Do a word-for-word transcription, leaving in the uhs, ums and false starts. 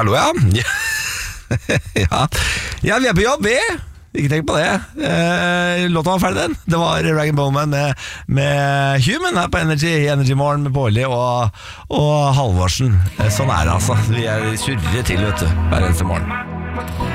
Hallo, ja. ja. Ja, vi er på jobb, vi. Ikke tenk på det. eh, Låta var ferdig, den. Det var Rag and Bone Man med, med Human her på Energy. Energy Morgen med Bårli og, og Halvorsen. Eh, Sånn er det, altså. Vi er surre til, vet du, hver eneste morgen.